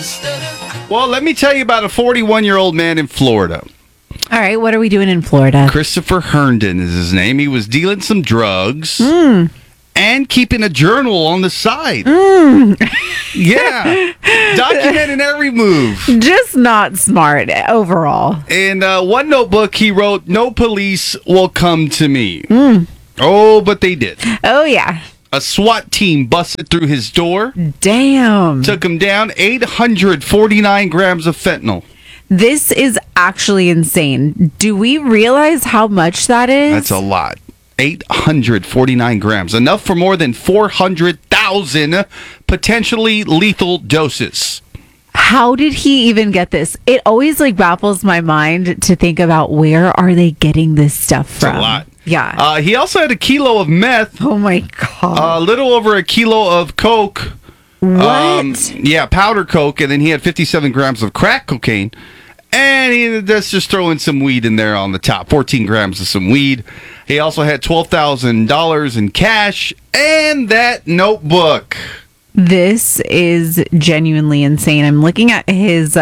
Well, let me tell you about a 41-year-old man in Florida. All right, what are we doing in Florida? Christopher Herndon is his name. He was dealing some drugs and keeping a journal on the side. Yeah. Documenting every move. Just not smart overall. In one notebook, he wrote, "No police will come to me." Oh, but they did. Oh, yeah. A SWAT team busted through his door. Damn. Took him down 849 grams of fentanyl. This is actually insane. Do we realize how much that is? That's a lot. 849 grams. Enough for more than 400,000 potentially lethal doses. How did he even get this? It always baffles my mind to think about where are they getting this stuff from. It's a lot. Yeah. He also had a kilo of meth. Oh my God. A little over a kilo of coke. What? Yeah, powder coke. And then he had 57 grams of crack cocaine. And let's just throw in some weed in there on the top. 14 grams of some weed. He also had $12,000 in cash and that notebook. This is genuinely insane. I'm looking at his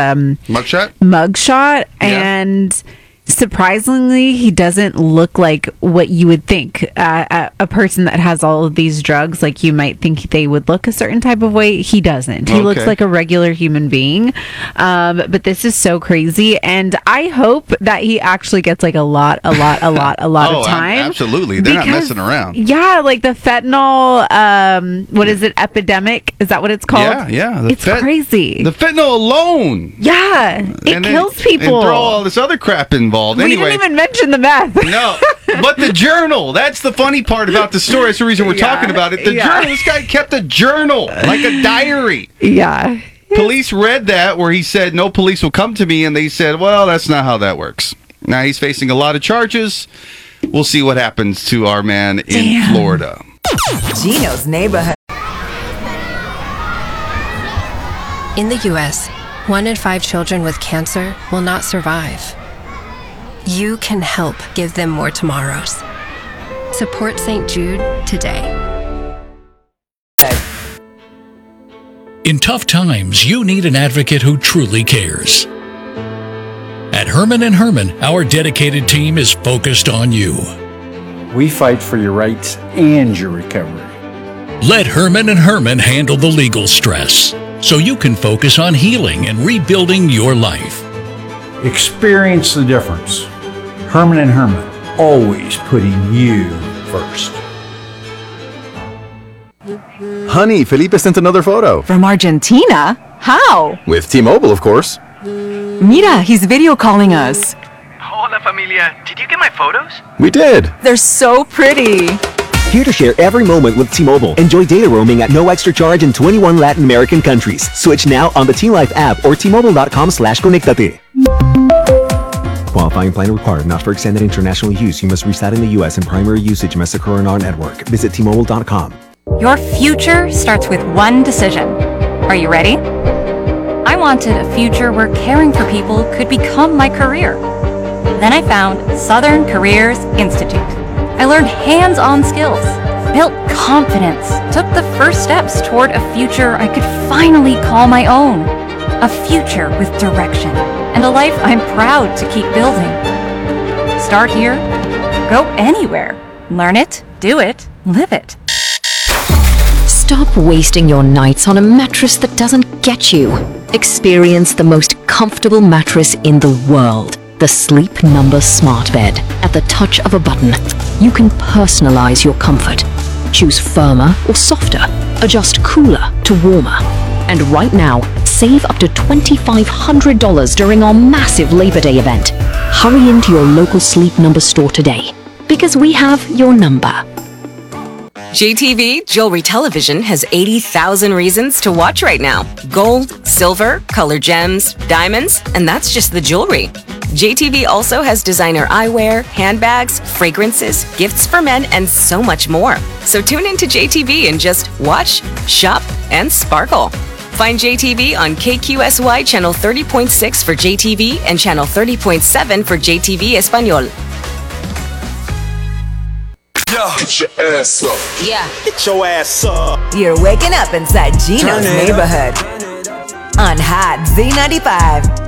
mugshot and surprisingly, he doesn't look like what you would think. A person that has all of these drugs, you might think they would look a certain type of way. He doesn't. He looks like a regular human being. But this is so crazy. And I hope that he actually gets a lot of time. Absolutely. They're not messing around. Yeah, the fentanyl, what is it, epidemic? Is that what it's called? Yeah. It's crazy. The fentanyl alone. Yeah. It kills people. And throw all this other crap involved. We didn't even mention the meth. No, but the journal. That's the funny part about the story. That's the reason we're talking about it. The journal. This guy kept a journal, like a diary. Yeah. Police read that where he said, "No police will come to me," and they said, "Well, that's not how that works." Now he's facing a lot of charges. We'll see what happens to our man in Florida. Gino's neighborhood. In the U.S., 1 in 5 children with cancer will not survive. You can help give them more tomorrows. Support St. Jude today. In tough times, you need an advocate who truly cares. At Herman & Herman, our dedicated team is focused on you. We fight for your rights and your recovery. Let Herman & Herman handle the legal stress, so you can focus on healing and rebuilding your life. Experience the difference. Herman & Herman, always putting you first. Honey, Felipe sent another photo. From Argentina? How? With T-Mobile, of course. Mira, he's video calling us. Hola, familia. Did you get my photos? We did. They're so pretty. Here to share every moment with T-Mobile. Enjoy data roaming at no extra charge in 21 Latin American countries. Switch now on the T-Life app or T-Mobile.com/conectate. Qualifying plan required. Not for extended international use. You must reside in the U.S. and primary usage must occur on our network. Visit T-Mobile.com. Your future starts with one decision. Are you ready? I wanted a future where caring for people could become my career. Then I found Southern Careers Institute. I learned hands-on skills, built confidence, took the first steps toward a future I could finally call my own. A future with direction and a life I'm proud to keep building. Start here, go anywhere. Learn it, do it, live it. Stop wasting your nights on a mattress that doesn't get you. Experience the most comfortable mattress in the world. The Sleep Number Smart Bed. At the touch of a button, you can personalize your comfort. Choose firmer or softer. Adjust cooler to warmer. And right now, save up to $2,500 during our massive Labor Day event. Hurry into your local Sleep Number store today, because we have your number. JTV Jewelry Television has 80,000 reasons to watch right now. Gold, silver, colored gems, diamonds, and that's just the jewelry. JTV also has designer eyewear, handbags, fragrances, gifts for men, and so much more. So tune into JTV and just watch, shop, and sparkle. Find JTV on KQSY Channel 30.6 for JTV and Channel 30.7 for JTV Espanol. Get your ass up. Yeah. Get your ass up. You're waking up inside Gino's neighborhood. on Hot Z95.